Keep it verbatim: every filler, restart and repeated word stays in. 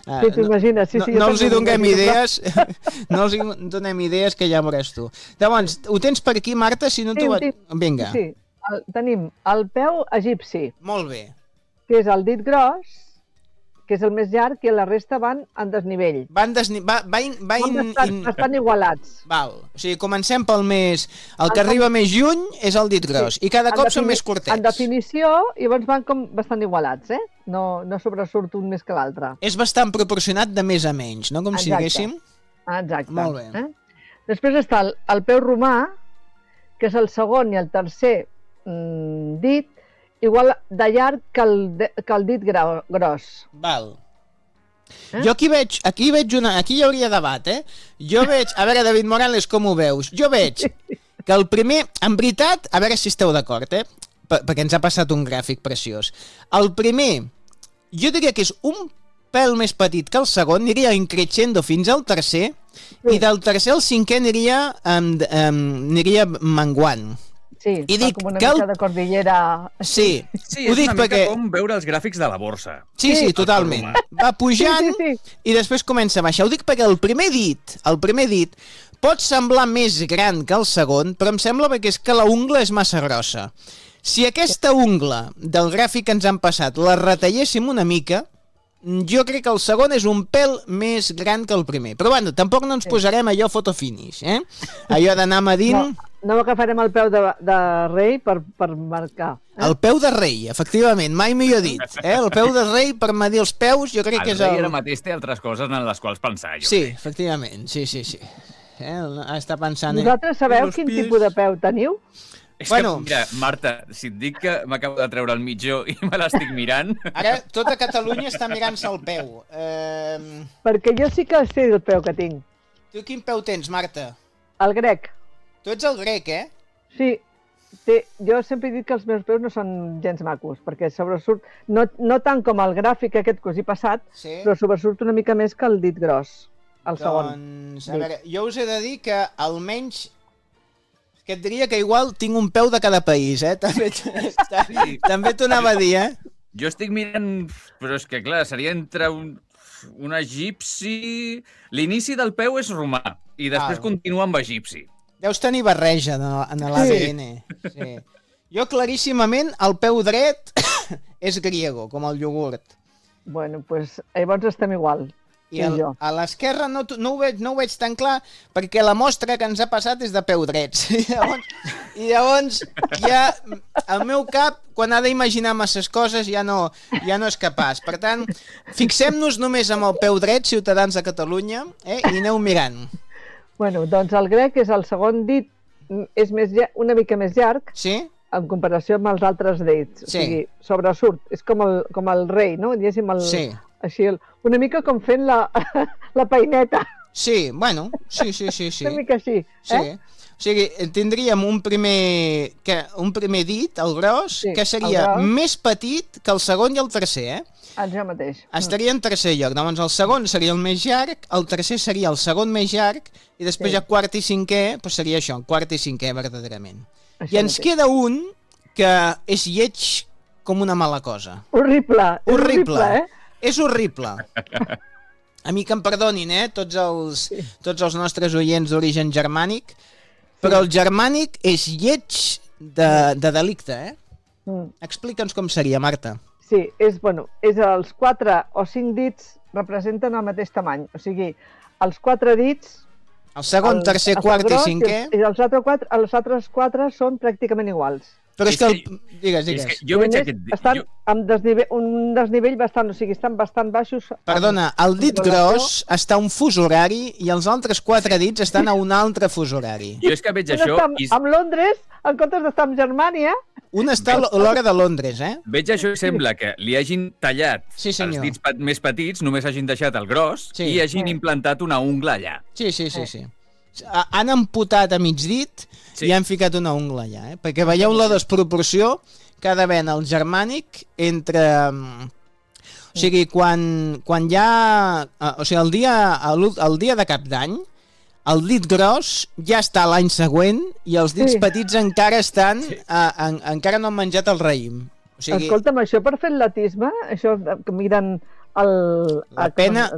Sí, t'imagines. Sí, no, sí, no els hi donem idees, però... no els hi donem idees que ja veuràs tu. Llavors, ho tens per aquí, Marta? Si no sí, tu... Vinga. Sí, el, tenim el peu egipci. Molt bé. Que és el dit gros, que és el més llarg, i la resta van en desnivell. Van, desni... va, va, in, va in, bastant, in... bastant igualats. Val. O sigui, comencem pel més... El que el arriba com... més lluny és el dit gros, sí. I cada en cop defini... són més curtets. En definició, llavors van com bastant igualats, eh? No, no sobresurt un més que l'altre. És bastant proporcionat de més a menys, no? Com Exacte. Si diguéssim. Exacte. Molt bé. Eh? Després està el, el peu romà, que és el segon i el tercer mm, dit, igual de llarg que el, de, que el dit gros. Val. Eh? Jo aquí veig, aquí veig una... Aquí hi hauria debat, eh? Jo veig... A veure, David Morales, com ho veus? Jo veig que el primer... En veritat, a veure si esteu d'acord, eh? Perquè ens ha passat un gràfic preciós. El primer, jo diria que és un pèl més petit que el segon, aniria increixendo fins al tercer, sí. I del tercer al cinquè aniria, um, um, aniria menguant. Sí, I dic com una que mica el... de cordillera... Sí, sí ho és dic una perquè... mica com veure els gràfics de la borsa. Sí, sí, totalment. Va pujant sí, sí, sí. I després comença a baixar. Ho dic perquè el primer dit, el primer dit pot semblar més gran que el segon, però em sembla perquè és que la ungla és massa grossa. Si aquesta ungla del gràfic que ens han passat la retalléssim una mica, jo crec que el segon és un pèl més gran que el primer. Però bueno, tampoc no ens posarem allò fotofinish, eh? Allò d'anar medint... No. No agafarem el peu de, de rei per, per marcar. Eh? El peu de rei, efectivament, mai millor dit. Eh? El peu de rei per medir els peus, jo crec el que és el... el... El rei ara mateix té altres coses en les quals pensar, jo Sí, crec. efectivament, sí, sí, sí. Eh? Està pensant... Vosaltres sabeu quin pies... tipus de peu teniu? És bueno, que, mira, Marta, si et dic que m'acabo de treure el mitjó i me l'estic mirant... Ara tota Catalunya està mirant-se el peu. Eh... Perquè jo sí que sé el peu que tinc. Tu quin peu tens, Marta? El grec. Tu ets el grec, eh? Sí, té, jo sempre he dit que els meus peus no són gens macos, perquè sobresurt, no, no tant com el gràfic aquest que us he passat, sí. Però sobresurt una mica més que el dit gros, el doncs, segon. Doncs, a veure, jo us he de dir que almenys, que et diria que igual tinc un peu de cada país, eh? També, sí. També t'ho anava a dir, eh? Jo estic mirant, però és que clar, seria entre un, un egipci... L'inici del peu és romà, i després ah. continua amb egipci. Deus tenir barreja en l'A D N. Sí. Sí. Jo claríssimament el peu dret és griego, com el iogurt. Bueno, doncs pues, llavors estem igual. I el, a l'esquerra no, no, ho veig, no ho veig tan clar perquè la mostra que ens ha passat és de peu drets. I llavors, i llavors ja el meu cap, quan ha d'imaginar masses coses, ja no, ja no és capaç. Per tant, fixem-nos només amb el peu dret, ciutadans de Catalunya, eh, i aneu mirant. Bueno, doncs el grec és el segon dit, és més, una mica més llarg, sí? En comparació amb els altres dits. Sí. O sigui, sobresurt, és com el, com el rei, no? Diguéssim, el, sí. Així, el, una mica com fent la, la peineta. Sí, bueno, sí, sí, sí. sí. Una mica així, sí. eh? O sigui, tindríem un primer, que, un primer dit, el gros, sí, que seria gros. Més petit que el segon i el tercer, eh? Això mateix. Estaria en tercer lloc. Llavors el segon seria el més llarg, el tercer seria el segon més llarg, i després sí. Ja quart i cinquè, doncs seria això, quart i cinquè verdaderament. Això I ens mateix. Queda un que és lleig com una mala cosa. Horrible. Horrible, horrible eh? És horrible. A mi que em perdonin, eh, tots els, sí. tots els nostres oients d'origen germànic, però sí. El germànic és lleig de, de delicte, eh? Mm. Explica'ns com seria, Marta. Sí, és, bueno, és els quatre o cinc dits representen el mateix tamany. O sigui, els quatre dits... El segon, el, tercer, el quart i cinquè... I els, altres quatre, els altres quatre són pràcticament iguals. Però és, és que... El... Digues, digues. És que jo veig aquest... Estan jo... amb desnivell, un desnivell bastant... O sigui, estan bastant baixos... Perdona, el dit gros està a un fus horari i els altres quatre dits estan a un altre fus horari. Jo és que veig això... I... Amb Londres, en comptes d'estar amb Germània... Un està a l'hora de Londres, eh? Veig això i sembla que li hagin tallat sí, els dits més petits, només hagin deixat el gros, sí. I hagin sí. Implantat una ungla allà. Sí, sí, sí, sí. Han amputat a mig dit sí. I han ficat una ungla allà, eh? Perquè veieu la desproporció que ha d'haver en el germànic entre... O sigui, quan, quan hi ha... O sigui, el dia, el, el dia de cap d'any, el dit gros ja està l'any següent i els dits sí. Petits encara estan... Sí. Uh, en, encara no han menjat el raïm. O sigui... Escolta'm, això per fer atletisme, això que miren... El, la pena,